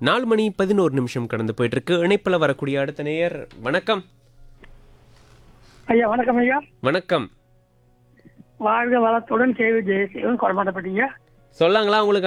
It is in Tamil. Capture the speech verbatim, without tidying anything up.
நாலு மணி பதினோரு நிமிஷம் கடந்து போயிட்டு இருக்கு. இணைப்பில் வரக்கூடிய அடுத்த நேயர். வணக்கம். ஐயா வணக்கம் ஐயா. வணக்கம். வாழ்க வளத்துடன் கேவி ஜெயசீலன் கொடமாட்டப்பட்டீங்க. சொல்லாங்களா உங்களுக்கு